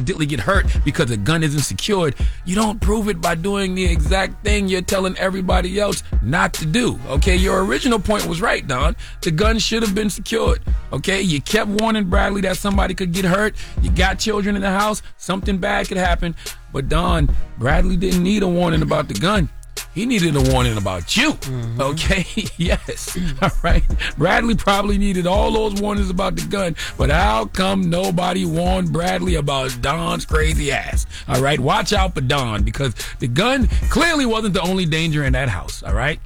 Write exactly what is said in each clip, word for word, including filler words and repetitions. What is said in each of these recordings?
accidentally get hurt because the gun isn't secured, you don't prove it by doing the exact thing you're telling everybody else not to do. Okay, your original point was right, Don. The gun should have been secured. Okay, you kept warning Bradley that somebody could get hurt. You got children in the house. Something bad could happen. But Don, Bradley didn't need a warning about the gun. He needed a warning about you. Mm-hmm. Okay? Yes. All right. Bradley probably needed all those warnings about the gun, but how come nobody warned Bradley about Don's crazy ass? All right? Watch out for Don, because the gun clearly wasn't the only danger in that house. All right?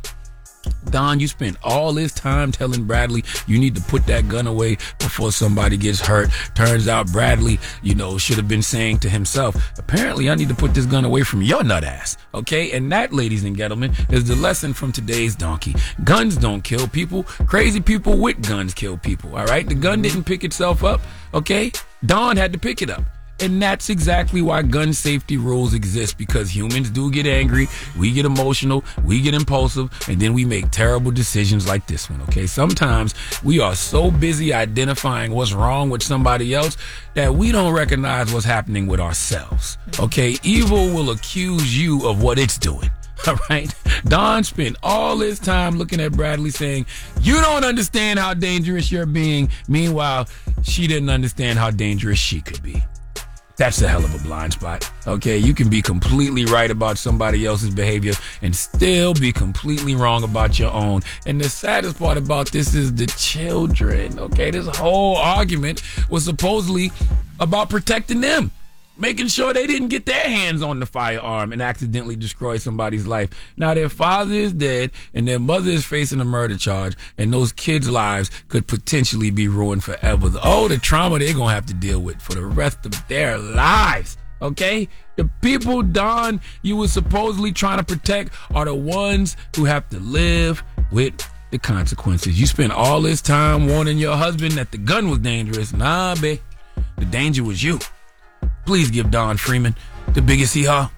Don, you spent all this time telling Bradley you need to put that gun away before somebody gets hurt. Turns out Bradley, you know, should have been saying to himself, apparently I need to put this gun away from your nut ass. Okay? And that, ladies and gentlemen, is the lesson from today's donkey. Guns don't kill people. Crazy people with guns kill people. All right? The gun didn't pick itself up. Okay? Don had to pick it up. And that's exactly why gun safety rules exist, because humans do get angry, we get emotional, we get impulsive, and then we make terrible decisions like this one, okay? Sometimes we are so busy identifying what's wrong with somebody else that we don't recognize what's happening with ourselves, okay? Evil will accuse you of what it's doing. All right. Don spent all his time looking at Bradley saying, you don't understand how dangerous you're being. Meanwhile, she didn't understand how dangerous she could be. That's a hell of a blind spot. Okay, you can be completely right about somebody else's behavior and still be completely wrong about your own. And the saddest part about this is the children. Okay, this whole argument was supposedly about protecting them, making sure they didn't get their hands on the firearm and accidentally destroy somebody's life. Now, their father is dead and their mother is facing a murder charge, and those kids' lives could potentially be ruined forever. Oh, the trauma they're going to have to deal with for the rest of their lives. Okay? The people, Don, you were supposedly trying to protect are the ones who have to live with the consequences. You spent all this time warning your husband that the gun was dangerous. Nah, babe. The danger was you. Please give Don Freeman the biggest hee-haw.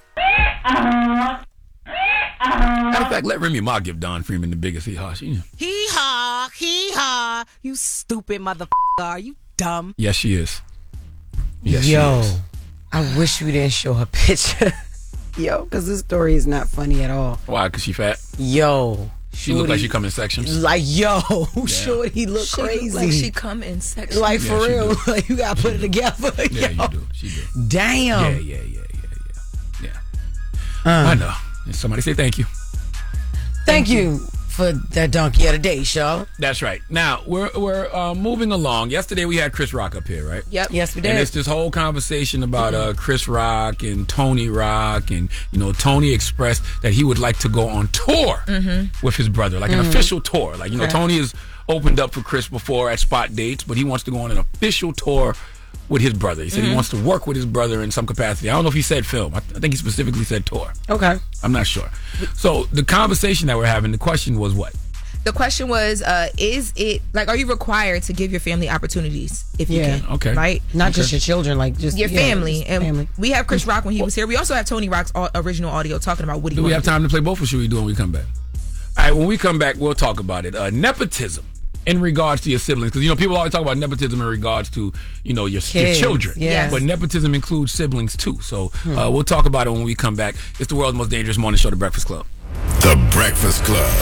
Matter of fact, let Remy Ma give Don Freeman the biggest hee-haw. She... Hee-haw, hee-haw. You stupid motherfucker. Are you dumb? Yes, she is. Yes, Yo, she is. I wish we didn't show her picture. Yo, because this story is not funny at all. Why? Because she fat? Yo. She look like she come in sections. Like, yo, yeah. Shorty look she crazy. Look like she come in sections. Like, for yeah, real. Like, you got to put it together. Yeah, yo. you do. She do. Damn. Yeah, yeah, yeah, yeah, yeah. Yeah. Uh, I know. Somebody say thank you. Thank, thank you. you for that donkey of the day, show. That's right. Now, we're we're uh, moving along. Yesterday, we had Chris Rock up here, right? Yep. Yes, we did. And it's this whole conversation about uh, Chris Rock and Tony Rock. And, you know, Tony expressed that he would like to go on tour mm-hmm. with his brother, like mm-hmm. an official tour. Like, you know, okay. Tony has opened up for Chris before at spot dates, but he wants to go on an official tour with his brother. He said mm-hmm. he wants to work with his brother in some capacity. I don't know if he said film. I, th- I think he specifically said tour. Okay. I'm not sure. So the conversation that we're having, the question was what? The question was, uh, is it, like, are you required to give your family opportunities if you yeah. can? Okay. Right? Not okay. just your children, like just your yeah, family. just and family. We have Chris Rock when he was here. We also have Tony Rock's original audio talking about what he Do we have do. time to play both, or should we do when we come back? All right, when we come back, we'll talk about it. Uh, nepotism in regards to your siblings. Because, you know, people always talk about nepotism in regards to, you know, your, your children. Yes. But nepotism includes siblings, too. So hmm. uh, we'll talk about it when we come back. It's the world's most dangerous morning show, The Breakfast Club. The Breakfast Club.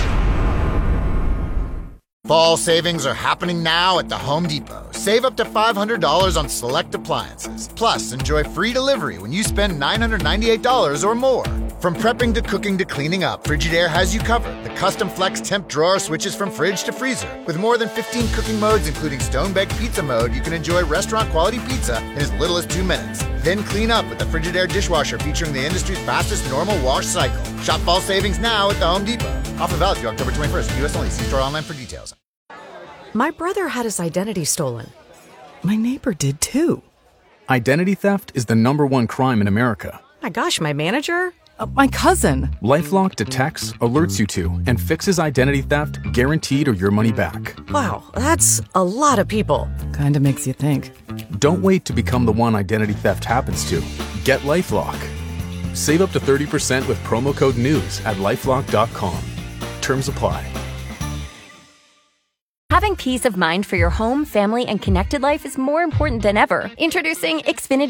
Fall savings are happening now at the Home Depot. Save up to five hundred dollars on select appliances. Plus, enjoy free delivery when you spend nine hundred ninety-eight dollars or more. From prepping to cooking to cleaning up, Frigidaire has you covered. The custom flex temp drawer switches from fridge to freezer. With more than fifteen cooking modes, including stone-baked pizza mode, you can enjoy restaurant-quality pizza in as little as two minutes. Then clean up with the Frigidaire dishwasher featuring the industry's fastest normal wash cycle. Shop fall savings now at the Home Depot. Offer valid through October twenty-first. U S only. See store online for details. My brother had his identity stolen. My neighbor did too. Identity theft is the number one crime in America. My gosh, my manager? Uh, my cousin. LifeLock detects, alerts you to, and fixes identity theft guaranteed or your money back. Wow, that's a lot of people. Kinda makes you think. Don't wait to become the one identity theft happens to. Get LifeLock. Save up to thirty percent with promo code NEWS at lifelock dot com. Terms apply. Having peace of mind for your home, family, and connected life is more important than ever. Introducing Xfinity